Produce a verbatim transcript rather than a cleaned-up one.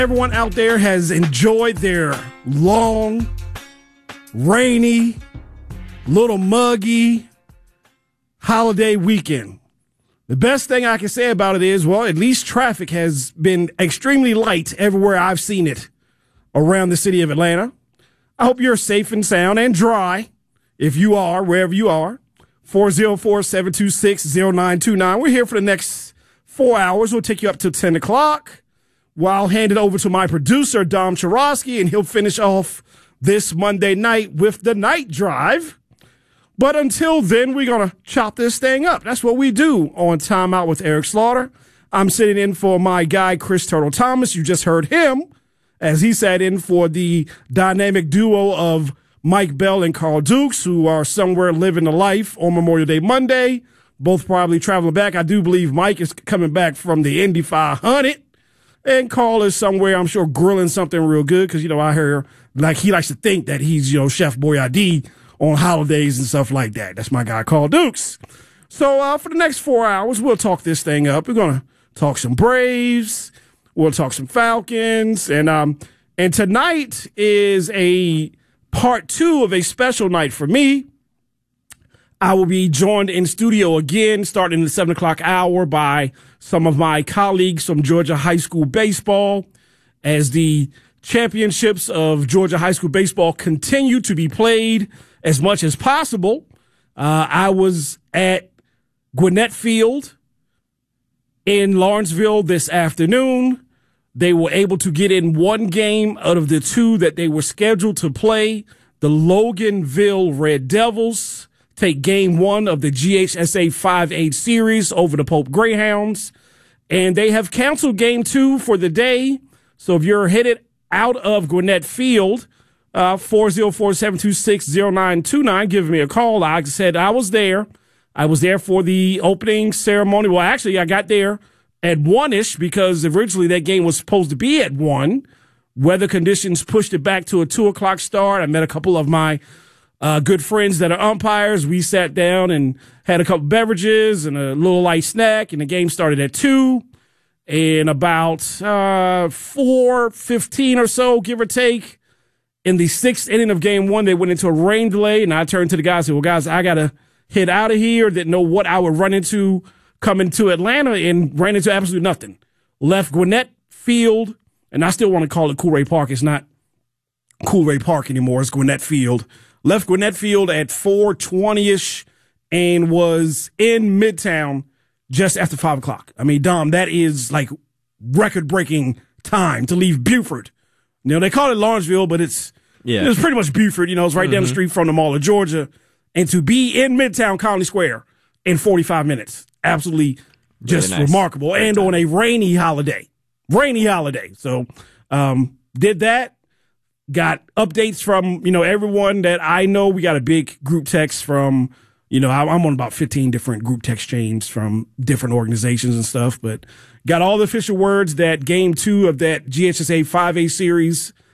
Everyone out there has enjoyed their long, rainy, little muggy holiday weekend. The best thing I can say about it is, well, at least traffic has been extremely light everywhere I've seen it around the city of Atlanta. I hope you're safe and sound and dry, if you are, wherever you are. four oh four, seven two six, oh nine two nine. We're here for the next four hours. We'll take you up to ten o'clock. While handing over to my producer, Dom Chorosky, and he'll finish off this Monday night with the night drive. But until then, we're going to chop this thing up. That's what we do on Time Out with Eric Slaughter. I'm sitting in for my guy, Chris Turtle Thomas. You just heard him as he sat in for the dynamic duo of Mike Bell and Carl Dukes, who are somewhere living the life on Memorial Day Monday, both probably traveling back. I do believe Mike is coming back from the Indy five hundred. And Carl is somewhere, I'm sure, grilling something real good because, you know, I hear, like, he likes to think that he's, you know, Chef Boyardee on holidays and stuff like that. That's my guy, Carl Dukes. So uh, for the next four hours, we'll talk this thing up. We're going to talk some Braves. We'll talk some Falcons. And, um, and tonight is a part two of a special night for me. I will be joined in studio again, starting in the seven o'clock hour by some of my colleagues from Georgia High School Baseball as the championships of Georgia High School Baseball continue to be played as much as possible. Uh, I was at Gwinnett Field in Lawrenceville this afternoon. They were able to get in one game out of the two that they were scheduled to play. The Loganville Red Devils take game one of the G H S A five A series over the Pope Greyhounds. And they have canceled game two for the day. So if you're headed out of Gwinnett Field, uh, four oh four, seven two six, oh nine two nine, give me a call. Like I said, I was there. I was there for the opening ceremony. Well, actually, I got there at one-ish because originally that game was supposed to be at one. Weather conditions pushed it back to a two o'clock start. I met a couple of my Uh, good friends that are umpires. We sat down and had a couple beverages and a little light snack, and the game started at two. And about uh, four fifteen or so, give or take, in the sixth inning of game one, they went into a rain delay, and I turned to the guys and said, well, guys, I got to head out of here. Didn't know what I would run into coming to Atlanta, and ran into absolutely nothing. Left Gwinnett Field, and I still want to call it Coolray Park. It's not Coolray Park anymore. It's Gwinnett Field. Left Gwinnett Field at four twenty-ish and was in Midtown just after five o'clock. I mean, Dom, that is like record-breaking time to leave Buford. You know, they call it Lawrenceville, but it's, yeah. It's pretty much Buford. You know, it's right mm-hmm. down the street from the Mall of Georgia. And to be in Midtown Colony Square in forty-five minutes, absolutely just really nice. Remarkable. Great and time. On a rainy holiday. Rainy holiday. So um, did that. Got updates from, you know, everyone that I know. We got a big group text from, you know, I'm on about fifteen different group text chains from different organizations and stuff, but got all the official words that game two of that G H S A five A series